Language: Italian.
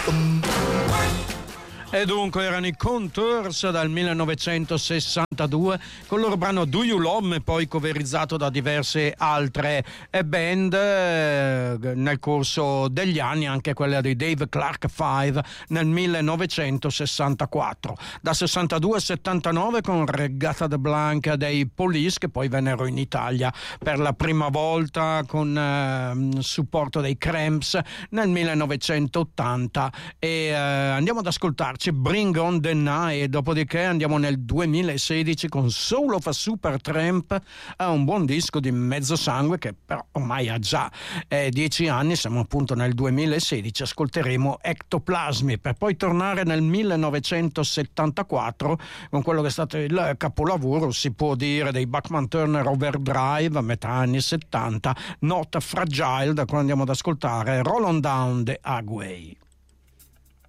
E dunque erano i Contours dal 1962 con il loro brano Do You Love Me, poi coverizzato da diverse altre band nel corso degli anni, anche quella di Dave Clark 5 nel 1964. Da 62 al 79 con Regatta de Blanca dei Police, che poi vennero in Italia per la prima volta con supporto dei Cramps nel 1980, e andiamo ad ascoltarci Bring on the Night, dopodiché andiamo nel 2016 con Soul of a Supertramp, un buon disco di Mezzosangue che però ormai ha già 10 anni, siamo appunto nel 2016, ascolteremo Ectoplasmi per poi tornare nel 1974 con quello che è stato il capolavoro, si può dire, dei Bachman Turner Overdrive a metà anni 70, Not Fragile, da cui andiamo ad ascoltare Roll on Down the Agway.